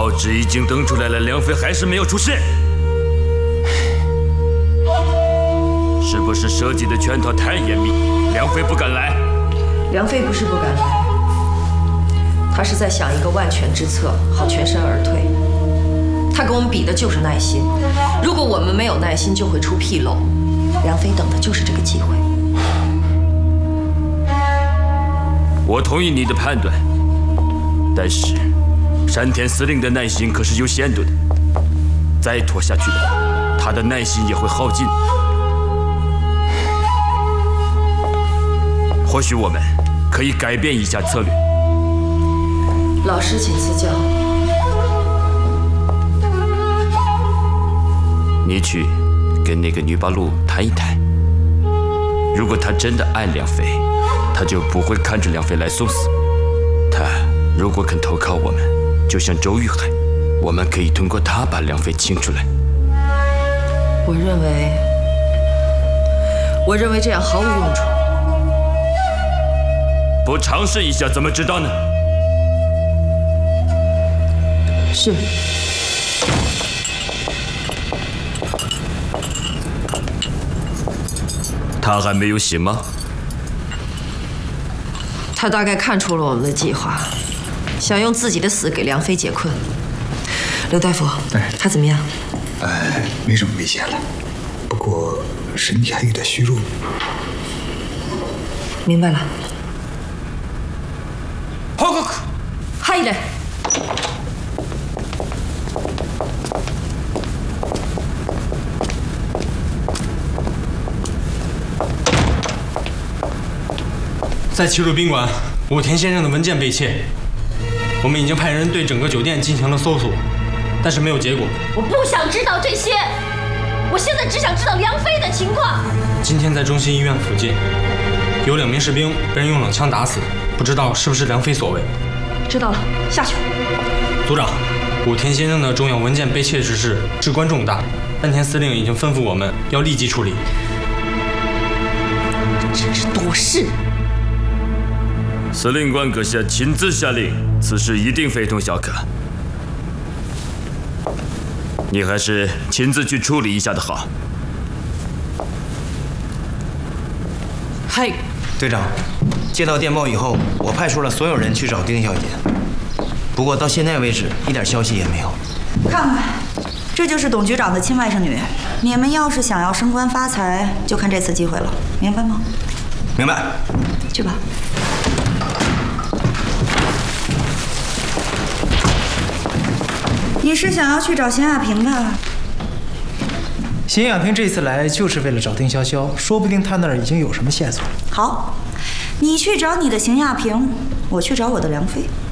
报纸已经登出来了，梁飞还是没有出事，是不是设计的圈套太严密，梁飞不敢来？ 梁飞不是不敢来，他是在想一个万全之策，好全身而退。他跟我们比的就是耐心，如果我们没有耐心，就会出纰漏。梁飞等的就是这个机会。 我同意你的判断，但是山田司令的耐心可是有限度的，再拖下去的话，他的耐心也会耗尽。或许我们可以改变一下策略。 老师，请赐教。 你去跟那个女八路谈一谈，如果她真的爱梁飞，她就不会看着梁飞来送死。她如果肯投靠我们，就像周玉海，我们可以通过她把梁飞请出来。 我认为这样毫无用处。 不尝试一下怎么知道呢？ 是。 他还没有醒吗？ 他大概看出了我们的计划，想用自己的死给梁飞解困。刘大夫，他怎么样？ 没什么危险了，不过身体还有点虚弱。 明白了。 报告。 はい。 在齐鲁宾馆，武田先生的文件被窃。我们已经派人对整个酒店进行了搜索，但是没有结果。 我不想知道这些，我现在只想知道梁飞的情况。 今天在中心医院附近，有2名士兵被人用冷枪打死，不知道是不是梁飞所为。 知道了，下去。 组长，武田先生的重要文件被窃之事至关重大，山田司令已经吩咐我们要立即处理。 真是多事。 司令官阁下亲自下令，此事一定非同小可。你还是亲自去处理一下的好。 嗨， 队长，接到电报以后，我派出了所有人去找丁小姐，不过到现在为止一点消息也没有。 看看，这就是董局长的亲外甥女。你们要是想要升官发财，就看这次机会了，明白吗？ 明白。 去吧。你是想要去找邢亚平的？ 邢亚平这次来就是为了找丁潇潇，说不定他那儿已经有什么线索。 好，你去找你的邢亚平，我去找我的梁飞。